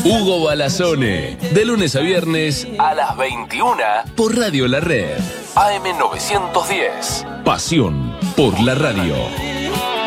Hugo Balazone, de lunes a viernes a las 21 por Radio La Red. AM 910. Pasión por la radio.